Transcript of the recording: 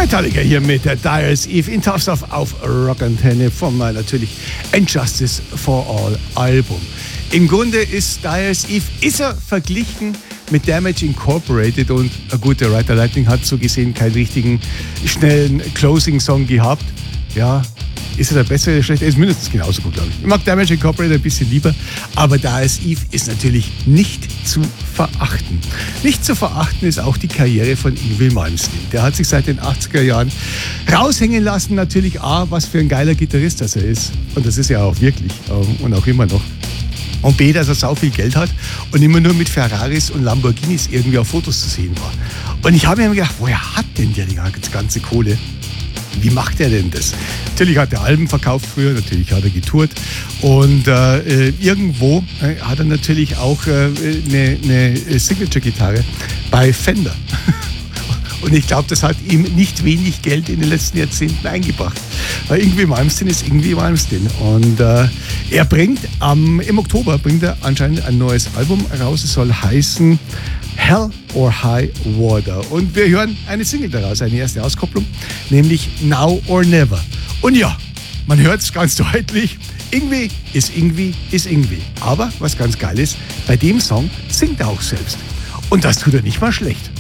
Metallica hier mit der Dire Eve in Tough Stuff auf Rock Antenne vom natürlich And Justice for All Album. Im Grunde ist Dire Eve verglichen mit Damage Incorporated und gut, der Ride the Lightning hat so gesehen keinen richtigen schnellen Closing-Song gehabt. Ja, ist er der bessere oder schlechter? Er ist mindestens genauso gut, glaube ich. Ich mag Damage Incorporated ein bisschen lieber, aber Dire Eve ist natürlich nicht zu verachten. Nicht zu verachten ist auch die Karriere von Yngwie Malmsteen. Der hat sich seit den 80er Jahren raushängen lassen, natürlich was für ein geiler Gitarrist das er ist. Und das ist er auch wirklich und auch immer noch. Und B, dass er sau viel Geld hat und immer nur mit Ferraris und Lamborghinis irgendwie auf Fotos zu sehen war. Und ich habe mir gedacht, woher hat denn der die ganze Kohle? Wie macht er denn das? Natürlich hat er Alben verkauft früher, natürlich hat er getourt und irgendwo hat er natürlich auch eine Signature-Gitarre bei Fender. Und ich glaube, das hat ihm nicht wenig Geld in den letzten Jahrzehnten eingebracht. Weil Yngwie Malmsteen ist Yngwie Malmsteen. Und er bringt im Oktober bringt er anscheinend ein neues Album raus. Es soll heißen Hell or High Water. Und wir hören eine Single daraus, eine erste Auskopplung, nämlich Now or Never. Und ja, man hört es ganz deutlich. Yngwie ist Yngwie ist Yngwie. Aber was ganz geil ist, bei dem Song singt er auch selbst. Und das tut er nicht mal schlecht.